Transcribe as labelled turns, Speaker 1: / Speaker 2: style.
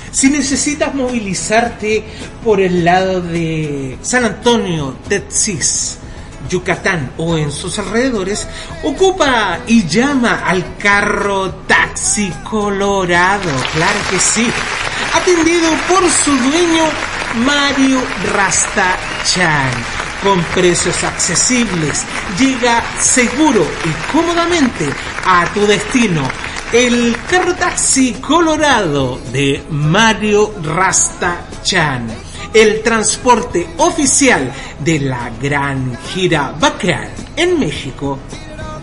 Speaker 1: Si necesitas movilizarte por el lado de San Antonio, Texas, Yucatán o en sus alrededores, ocupa y llama al carro Taxi Colorado, claro que sí, atendido por su dueño Mario Rastachan, con precios accesibles. Llega seguro y cómodamente a tu destino. El carro Taxi Colorado de Mario Rastachan, el transporte oficial de la gran gira Bacán en México.